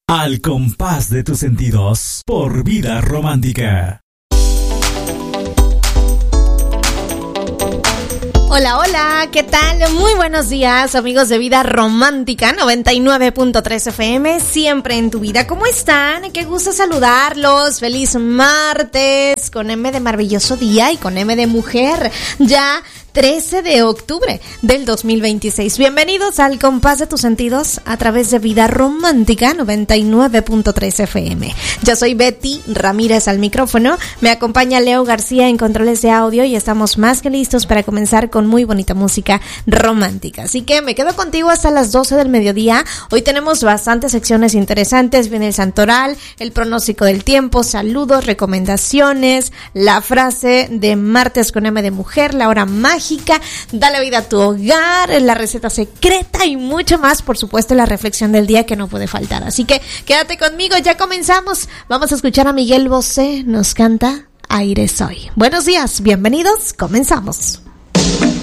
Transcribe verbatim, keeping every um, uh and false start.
Al compás de tus sentidos, por Vida Romántica. Hola, hola, ¿qué tal? Muy buenos días, amigos de Vida Romántica, noventa y nueve punto tres F M, siempre en tu vida. ¿Cómo están? Qué gusto saludarlos. Feliz martes, con M de maravilloso día y con M de mujer. Ya trece de octubre del dos mil veintiséis. Bienvenidos al compás de tus sentidos a través de Vida Romántica noventa y nueve punto tres F M. Yo soy Betty Ramírez al micrófono, me acompaña Leo García en controles de audio y estamos más que listos para comenzar con muy bonita música romántica. Así que me quedo contigo hasta las doce del mediodía. Hoy tenemos bastantes secciones interesantes. Viene el santoral, el pronóstico del tiempo, saludos, recomendaciones, la frase de martes con M de mujer, la hora mágica, dale vida a tu hogar, la receta secreta y mucho más, por supuesto la reflexión del día que no puede faltar. Así que quédate conmigo, ya comenzamos. Vamos a escuchar a Miguel Bosé, nos canta Aire Soy. Buenos días, bienvenidos, comenzamos.